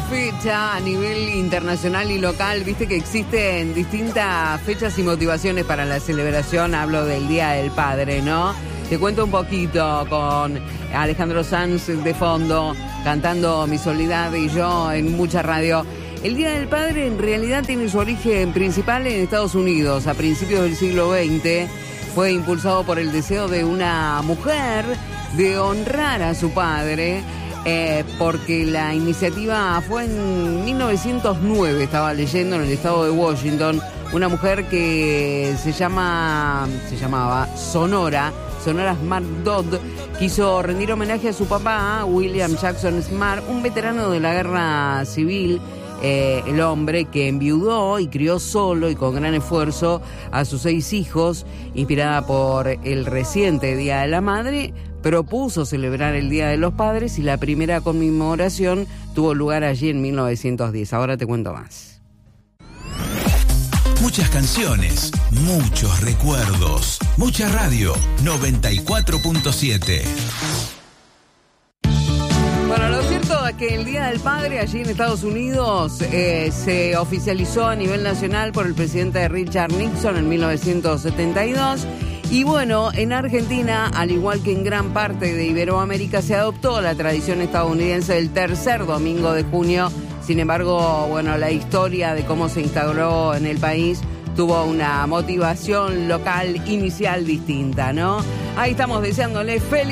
fecha a nivel internacional y local. Viste que existen distintas fechas y motivaciones para la celebración. Hablo del Día del Padre, ¿no? Te cuento un poquito con Alejandro Sanz de fondo, cantando Mi Soledad y yo en mucha radio. El Día del Padre en realidad tiene su origen principal en Estados Unidos. A principios del siglo XX fue impulsado por el deseo de una mujer de honrar a su padre, porque la iniciativa fue en 1909, estaba leyendo, en el estado de Washington, una mujer que se llamaba Sonora Smart Dodd, quiso rendir homenaje a su papá, William Jackson Smart, un veterano de la guerra civil, el hombre que enviudó y crió solo y con gran esfuerzo a sus 6 hijos. Inspirada por el reciente Día de la Madre, propuso celebrar el Día de los Padres y la primera conmemoración tuvo lugar allí en 1910. Ahora te cuento más. Muchas canciones, muchos recuerdos, mucha radio, 94.7. Bueno, lo cierto es que el Día del Padre allí en Estados Unidos se oficializó a nivel nacional por el presidente Richard Nixon en 1972. Y bueno, en Argentina, al igual que en gran parte de Iberoamérica, se adoptó la tradición estadounidense del tercer domingo de junio. Sin embargo, bueno, la historia de cómo se instauró en el país tuvo una motivación local inicial distinta, ¿no? Ahí estamos deseándole feliz